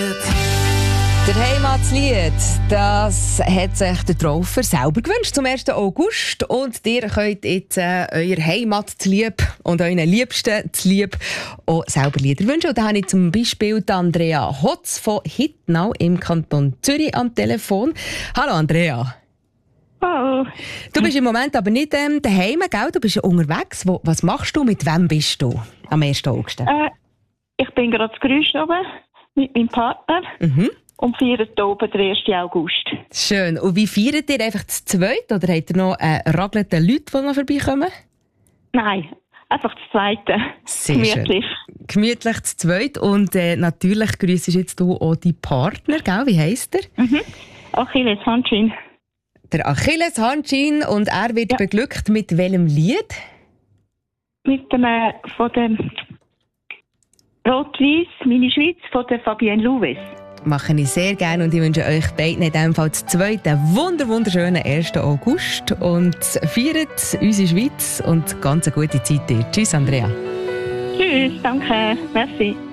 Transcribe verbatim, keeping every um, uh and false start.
Der Heimatslied, das hat sich der Traufer selber gewünscht zum ersten August. Und ihr könnt jetzt äh, euer Heimat zu lieb und euren Liebsten zu lieb auch selber Lieder wünschen. Und da habe ich zum Beispiel die Andrea Hotz von Hittnau im Kanton Zürich am Telefon. Hallo Andrea. Hallo. Du bist im Moment aber nicht ähm, daheim, gell? Du bist ja unterwegs. Wo, was machst du? Mit wem bist du am ersten August? Äh, ich bin gerade zu Grüsch oben mit meinem Partner. Mhm. Und feiern hier oben den ersten August. Schön. Und wie feiert ihr? Einfach zu zweit? Oder habt ihr noch äh, ragelnde Leute, die noch vorbeikommen? Nein, einfach das Zweite. Sehr Gemütlich. schön. Gemütlich zu zweit. Und äh, natürlich grüßt jetzt du auch deinen Partner, gell? Wie heisst er? Mhm. Achilles Handschin. Der Achilles Handschin. Und er wird ja. beglückt mit welchem Lied? Mit dem äh, von dem Rot-Weiss, meine Schweiz, von der Fabienne Louwes. Mache ich sehr gerne und ich wünsche euch beiden in diesem Fall zu zweit einen wunder wunderschönen ersten August und feiert unsere Schweiz und ganz eine gute Zeit dir. Tschüss, Andrea. Tschüss, danke, merci.